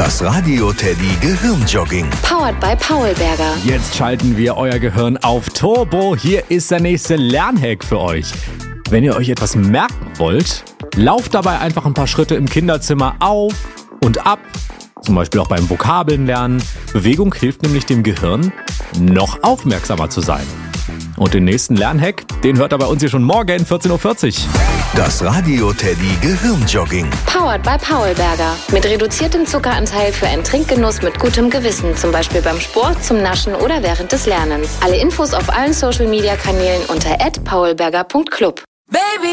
Das Radio Teddy Gehirnjogging. Powered by Paulberger. Jetzt schalten wir euer Gehirn auf Turbo. Hier ist der nächste Lernhack für euch. Wenn ihr euch etwas merken wollt, lauft dabei einfach ein paar Schritte im Kinderzimmer auf und ab. Zum Beispiel auch beim Vokabeln lernen. Bewegung hilft nämlich dem Gehirn, noch aufmerksamer zu sein. Und den nächsten Lernhack, den hört ihr bei uns hier schon morgen 14.40 Uhr. Das Radio Teddy Gehirnjogging. Powered by Paulberger. Mit reduziertem Zuckeranteil für einen Trinkgenuss mit gutem Gewissen. Zum Beispiel beim Sport, zum Naschen oder während des Lernens. Alle Infos auf allen Social-Media-Kanälen unter @paulberger.club.